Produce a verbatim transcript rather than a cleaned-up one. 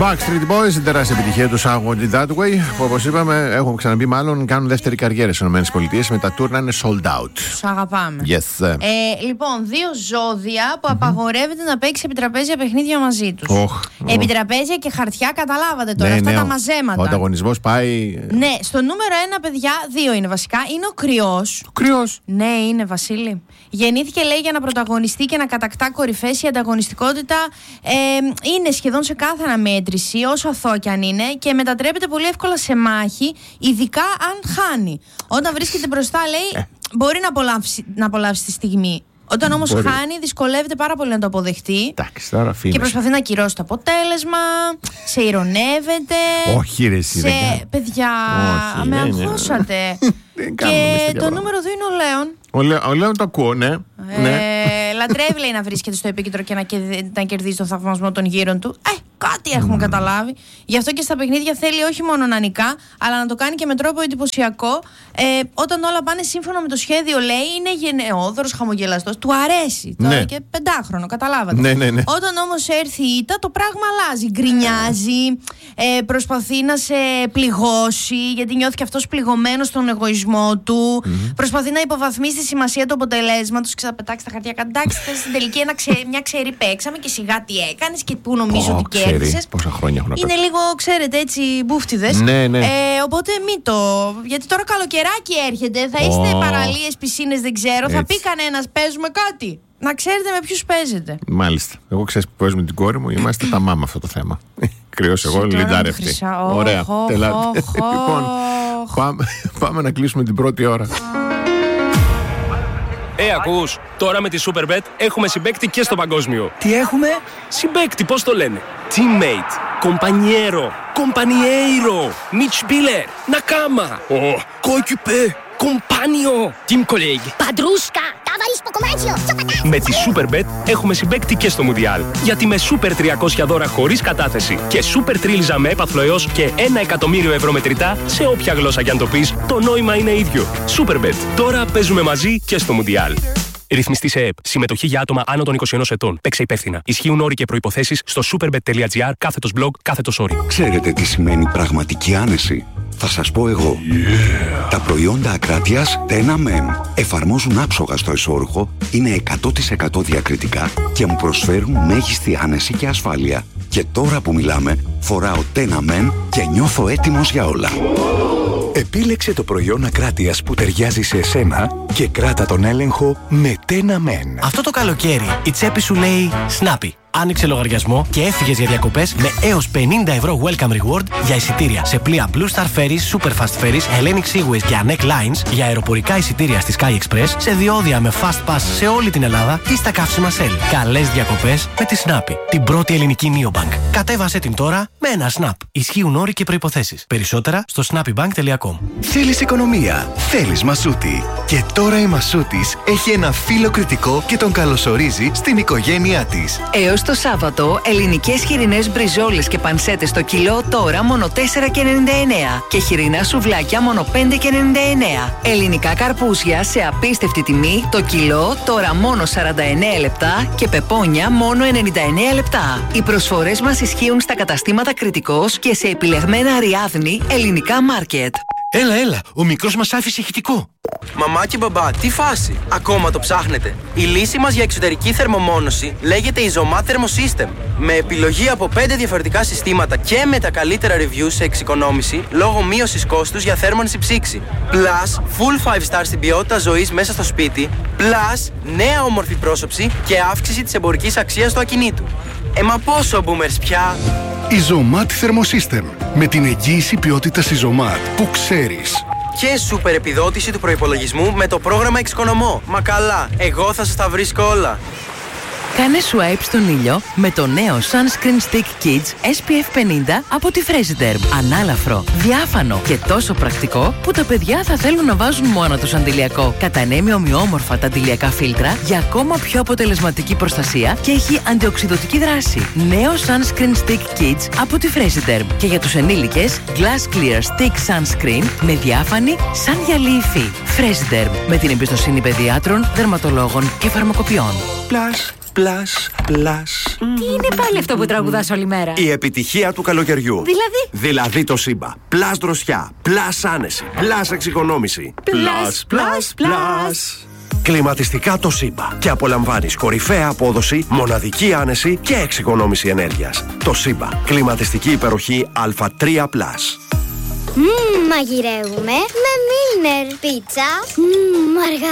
Backstreet Boys, την τεράστια επιτυχία του I Want It That Way, που όπως είπαμε, έχουμε ξαναπεί μάλλον, κάνουν δεύτερη καριέρα στις ΗΠΑ με τα tour να είναι sold out. Τους αγαπάμε. Yes. Ε, λοιπόν, δύο ζώδια που mm-hmm. απαγορεύεται να παίξει επιτραπέζια παιχνίδια μαζί τους. Oh, oh. Επιτραπέζια και χαρτιά, καταλάβατε τώρα, ναι, αυτά ναι, τα ο, μαζέματα. Ο ανταγωνισμός πάει. Ναι, στο νούμερο ένα, παιδιά, δύο είναι βασικά. Είναι ο Κρυός. Ο Κρυός. Ναι, είναι, Βασίλη. Γεννήθηκε, λέει, για να πρωταγωνιστεί και να κατακτά κορυφές. Η ανταγωνιστικότητα ε, είναι σχεδόν σε κάθε αναμέτρηση, όσο αθώο κι αν είναι, και μετατρέπεται πολύ εύκολα σε μάχη, ειδικά αν χάνει. Όταν βρίσκεται μπροστά, λέει, μπορεί να απολαύσει, να απολαύσει τη στιγμή. Όταν όμως χάνει, δυσκολεύεται πάρα πολύ να το αποδεχτεί. Εντάξει, τώρα και προσπαθεί να ακυρώσει το αποτέλεσμα, σε ηρωνεύεται. Όχι, ρε, εσύ. Σε... Παιδιά, όχι, με αγχώσατε. Και το νούμερο δύο είναι ο Λέων. Ο, Λέ, ο Λέων το ακούω, ναι. Ε, ναι. Λατρεύει, λέει, να βρίσκεται στο επίκεντρο και να, να κερδίζει το θαυμασμό των γύρων του. Ε, κάτι έχουμε mm. καταλάβει. Γι' αυτό και στα παιχνίδια θέλει όχι μόνο να νικά, αλλά να το κάνει και με τρόπο εντυπωσιακό. Ε, όταν όλα πάνε σύμφωνα με το σχέδιο, λέει, είναι γενναιόδωρος, χαμογελαστός. Του αρέσει. Τώρα ναι. Και πεντάχρονο, καταλάβατε. Ναι, ναι, ναι. Όταν όμως έρθει η ήττα, το πράγμα αλλάζει. Γκρινιάζει, ε, προσπαθεί να σε πληγώσει, γιατί νιώθει και αυτός πληγωμένος στον εγωισμό του. Mm-hmm. Προσπαθεί να υποβαθμίσει τη σημασία του αποτελέσματος. Ξαπετάξει τα χαρτιά. Εντάξει, στην τελική ένα ξε, μια ξέρη παίξαμε και σιγά τι έκανες και πού νομίζω ότι κέρδισες. Πόσα χρόνια έχουν Είναι λίγο, ξέρετε, έτσι μπούφτιδες. Ναι, ναι. Ε, οπότε μην το. Γιατί τώρα καλοκαιράκι έρχεται, θα είστε oh. παραλίες, πισίνες, δεν ξέρω. Έτσι. Θα πει κανένας, παίζουμε κάτι. Να ξέρετε με ποιους παίζετε. Μάλιστα. Εγώ ξέρεις που παίζουμε την κόρη μου, είμαστε τα μάμα αυτό το θέμα. Κρυός εγώ, λιντάρευτη. Ωραία. Τελάτε. Λοιπόν, πάμε να κλείσουμε την πρώτη ώρα. Ε, ακούς, τώρα με τη Superbet έχουμε συμπαίκτη και στο παγκόσμιο. Τι έχουμε? Συμπαίκτη, πώς το λένε? Teammate, compañero, compañeiro, Mitspieler, Nakama, oh, coéquipier, compagno, team colleague, Padrusca, ταβαρίς ποκομάτσιο, τσοπατάς. Με τη Superbet έχουμε συμπαίκτη και στο Μουντιάλ. Γιατί με Super τριακόσια δώρα χωρίς κατάθεση και Super τρίλιζα με έπαθλο έως και ένα εκατομμύριο ευρώ μετρητά σε όποια γλώσσα κι αν το πεις, το νόημα είναι ίδιο. Superbet. Τώρα παίζουμε μαζί και στο Μουντιάλ. Ρυθμιστή σε ΕΕΠ. Συμμετοχή για άτομα άνω των είκοσι ενός ετών. Παίξε υπεύθυνα. Ισχύουν όροι και προϋποθέσεις στο superbet.gr κάθετος blog κάθετος όροι. Ξέρετε τι σημαίνει πραγματική άνεση? Θα σας πω εγώ. Yeah. Τα προϊόντα ακράτειας Tena Men εφαρμόζουν άψογα στο εσώρουχο, είναι εκατό τοις εκατό διακριτικά και μου προσφέρουν μέγιστη άνεση και ασφάλεια. Και τώρα που μιλάμε, φοράω Tena Men και νιώθω έτοιμος για όλα. Επίλεξε το προϊόν ακράτειας που ταιριάζει σε εσένα και κράτα τον έλεγχο με Tena Men. Αυτό το καλοκαίρι η τσέπη σου λέει Snappy. Άνοιξε λογαριασμό και έφυγες για διακοπές με έως πενήντα ευρώ welcome reward για εισιτήρια σε πλοία Blue Star Ferries, Superfast Ferries, Hellenic Seaways και Anek Lines, για αεροπορικά εισιτήρια στη Sky Express, σε διόδια με Fast Pass σε όλη την Ελλάδα ή στα καύσιμα Shell. Καλές διακοπές με τη Snappy, την πρώτη ελληνική neobank. Κατέβασε την τώρα με ένα Snap. Ισχύουν όροι και προϋποθέσεις. Περισσότερα στο snappybank τελεία com. Θέλεις οικονομία, θέλεις Μασούτη. Και τώρα η Μασούτης έχει ένα φίλο κριτικό και τον καλωσορίζει στην οικογένειά της. Έως το Σάββατο, ελληνικές χοιρινές μπριζόλες και πανσέτες στο κιλό τώρα μόνο τέσσερα και ενενήντα εννέα και χοιρινά σουβλάκια μόνο πέντε και ενενήντα εννέα. Ελληνικά καρπούζια σε απίστευτη τιμή, το κιλό τώρα μόνο σαράντα εννέα λεπτά και πεπόνια μόνο ενενήντα εννέα λεπτά. Οι προσφορές μας ισχύουν στα καταστήματα Κριτικός και σε επιλεγμένα Αριάδνη ελληνικά μάρκετ. Έλα, έλα, ο μικρός μας άφησε ηχητικό. Μαμά και μπαμπά, τι φάση, ακόμα το ψάχνετε? Η λύση μας για εξωτερική θερμομόνωση λέγεται Isomat Thermosystem. Με επιλογή από πέντε διαφορετικά συστήματα και με τα καλύτερα reviews σε εξοικονόμηση λόγω μείωσης κόστους για θέρμανση ψήξη. Plus, full five star στην ποιότητα ζωής μέσα στο σπίτι. Plus, νέα όμορφη πρόσωψη και αύξηση της εμπορικής αξίας του ακινήτου. Ε, μα πόσο boomers πια! Isomat Thermosystem. Με την εγγύηση ποιότητας Isomat που ξέρεις. Και σούπερ επιδότηση του προϋπολογισμού με το πρόγραμμα Εξοικονομώ. Μα καλά, εγώ θα σας τα βρίσκω όλα. Κάνε swipe στον ήλιο με το νέο Sunscreen Stick Kids ες πι εφ πενήντα από τη Fresiderm. Ανάλαφρο, διάφανο και τόσο πρακτικό που τα παιδιά θα θέλουν να βάζουν μόνο τους αντιλιακό. Κατανέμει ομοιόμορφα τα αντιλιακά φίλτρα για ακόμα πιο αποτελεσματική προστασία και έχει αντιοξυδωτική δράση. Νέο Sunscreen Stick Kids από τη Fresiderm. Και για τους ενήλικες, Glass Clear Stick Sunscreen με διάφανη σαν γυαλί υφή. Fresiderm, με την εμπιστοσύνη παιδιάτρων, δερματολόγων και φαρμακοποιών. Plus, Plus, plus. Τι είναι πάλι αυτό που τραγουδάς όλη μέρα? Η επιτυχία του καλοκαιριού. Δηλαδή? Δηλαδή το Σύμπα. Plus δροσιά, plus άνεση, plus εξοικονόμηση. Plus, plus, plus. Κλιματιστικά το Σύμπα. Και απολαμβάνεις κορυφαία απόδοση, μοναδική άνεση και εξοικονόμηση ενέργειας. Το Σύμπα. Κλιματιστική υπεροχή Α τρία πλας. Μμμ, μαγειρεύουμε με Μίλνερ. Πίτσα. Μμμ, αργά.